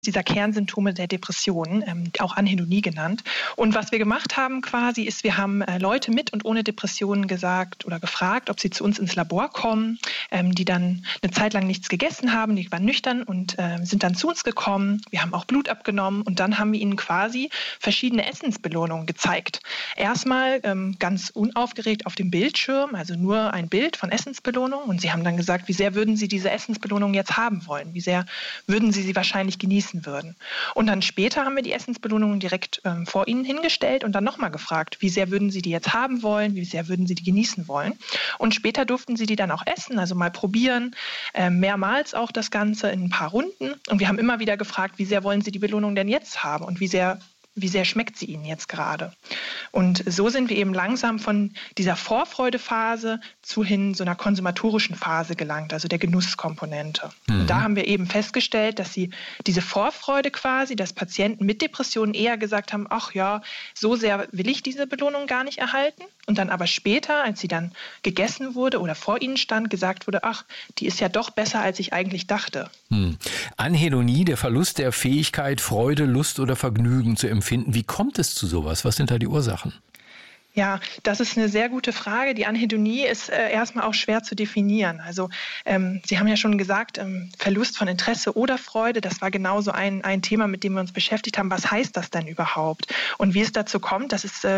dieser Kernsymptome der Depression, auch Anhedonie genannt. Und was wir gemacht haben quasi, ist, wir haben Leute mit und ohne Depressionen gesagt oder gefragt, ob sie zu uns ins Labor kommen, die dann eine Zeit lang nichts gegessen haben, die waren nüchtern und sind dann zu uns gekommen. Wir haben auch Blut abgenommen und dann haben wir ihnen quasi verschiedene Essensbelohnungen gezeigt. Erstmal ganz unaufgeregt auf dem Bildschirm, also nur ein Bild von Essensbelohnungen, und sie haben dann gesagt, wie sehr würden sie diese Essensbelohnung jetzt haben wollen, wie sehr würden sie wahrscheinlich genießen würden. Und dann später haben wir die Essensbelohnungen direkt vor ihnen hingestellt und dann nochmal gefragt, wie sehr würden sie die jetzt haben wollen, wie sehr würden sie die genießen wollen. Und später durften sie die dann auch essen, also mal probieren, mehrmals auch das Ganze in ein paar Runden. Und wir haben immer wieder gefragt, wie sehr wollen sie die Belohnung denn jetzt haben und wie sehr schmeckt sie ihnen jetzt gerade. Und so sind wir eben langsam von dieser Vorfreudephase zu hin so einer konsumatorischen Phase gelangt, also der Genusskomponente. Und da haben wir eben festgestellt, dass sie diese Vorfreude quasi, dass Patienten mit Depressionen eher gesagt haben, ach ja, so sehr will ich diese Belohnung gar nicht erhalten. Und dann aber später, als sie dann gegessen wurde oder vor ihnen stand, gesagt wurde, ach, die ist ja doch besser, als ich eigentlich dachte. Anhedonie, der Verlust der Fähigkeit, Freude, Lust oder Vergnügen zu empfinden. Wie kommt es zu sowas? Was sind da die Ursachen? Ja, das ist eine sehr gute Frage. Die Anhedonie ist erstmal auch schwer zu definieren. Also Sie haben ja schon gesagt, Verlust von Interesse oder Freude, das war genauso ein Thema, mit dem wir uns beschäftigt haben. Was heißt das denn überhaupt? Und wie es dazu kommt, das ist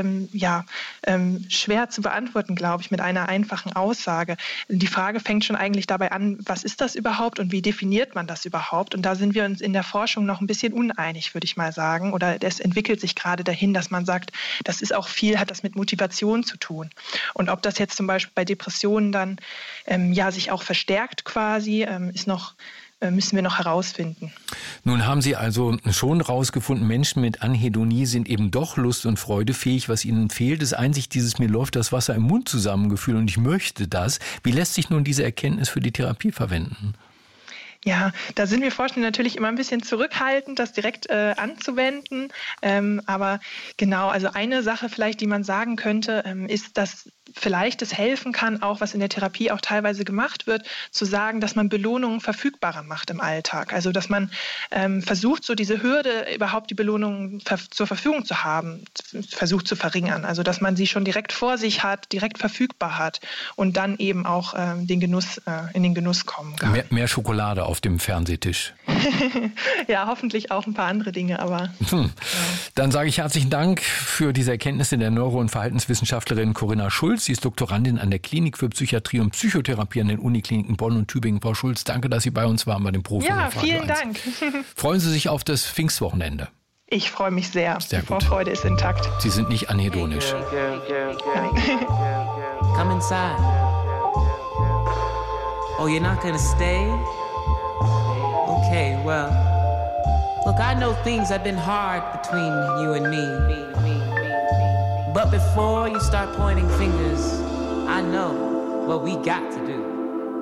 schwer zu beantworten, glaube ich, mit einer einfachen Aussage. Die Frage fängt schon eigentlich dabei an, was ist das überhaupt und wie definiert man das überhaupt? Und da sind wir uns in der Forschung noch ein bisschen uneinig, würde ich mal sagen. Oder es entwickelt sich gerade dahin, dass man sagt, das ist auch viel, hat das mit Motivation zu tun. Und ob das jetzt zum Beispiel bei Depressionen dann sich auch verstärkt quasi, müssen wir noch herausfinden. Nun haben Sie also schon herausgefunden, Menschen mit Anhedonie sind eben doch lust- und freudefähig. Was ihnen fehlt, ist einzig dieses mir läuft das Wasser im Mund zusammen Gefühl und ich möchte das. Wie lässt sich nun diese Erkenntnis für die Therapie verwenden? Ja, da sind wir Forscher natürlich immer ein bisschen zurückhaltend, das direkt anzuwenden. Aber genau, also eine Sache vielleicht, die man sagen könnte, ist, dass vielleicht es helfen kann, auch was in der Therapie auch teilweise gemacht wird, zu sagen, dass man Belohnungen verfügbarer macht im Alltag. Also dass man versucht, so diese Hürde, überhaupt die Belohnungen zur Verfügung zu haben, versucht zu verringern. Also dass man sie schon direkt vor sich hat, direkt verfügbar hat und dann eben auch in den Genuss kommen kann. Mehr Schokolade auf dem Fernsehtisch. Ja, hoffentlich auch ein paar andere Dinge, aber... Ja. Dann sage ich herzlichen Dank für diese Erkenntnisse der Neuro- und Verhaltenswissenschaftlerin Corinna Schulz. Sie ist Doktorandin an der Klinik für Psychiatrie und Psychotherapie an den Unikliniken Bonn und Tübingen. Frau Schulz, danke, dass Sie bei uns waren bei dem Profi. Ja, vielen Dank. Freuen Sie sich auf das Pfingstwochenende. Ich freue mich sehr. Sehr gut. Die Vorfreude ist intakt. Sie sind nicht anhedonisch. Nein. Come inside. Oh, you're not gonna stay? Okay, well, look, I know things have been hard between you and me. But before you start pointing fingers, I know what we got to do.